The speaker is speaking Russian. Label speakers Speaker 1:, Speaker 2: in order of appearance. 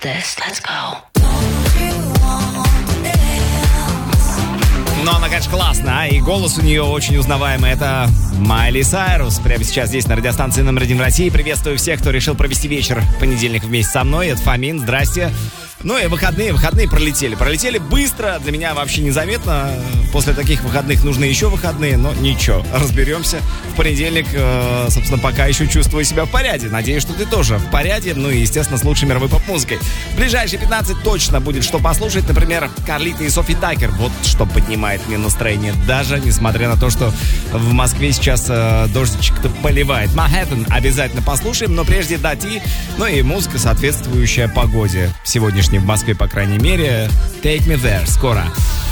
Speaker 1: this. Let's go.
Speaker 2: Но она, конечно, классная, и голос у нее очень узнаваемый. Это Майли Сайрус. Прямо сейчас здесь на радиостанции номер 1 в России. Приветствую всех, кто решил провести вечер в понедельник вместе со мной. Это Фомин, здрасте. Ну и выходные пролетели. Пролетели быстро, для меня вообще незаметно. После таких выходных нужны еще выходные, но ничего, разберемся. В понедельник, собственно, пока еще чувствую себя в порядке. Надеюсь, что ты тоже в порядке. Ну и, естественно, с лучшей мировой поп-музыкой. В ближайшие 15 точно будет что послушать. Например, Карлита и Софи Таккер. Вот что поднимает мне настроение. Даже несмотря на то, что в Москве сейчас дождичек-то поливает. Манхэттен обязательно послушаем, но прежде Дати. Ну и музыка, соответствующая погоде сегодняшней в Москве, по крайней мере. Take Me There. Скоро.